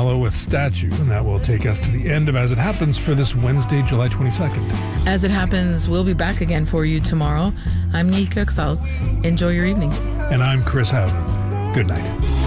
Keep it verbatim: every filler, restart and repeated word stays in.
Marshmallow with Statue, and that will take us to the end of As It Happens for this Wednesday, July twenty-second. As It Happens, we'll be back again for you tomorrow. I'm Neil Kirksall. Enjoy your evening. And I'm Chris Howden. Good night.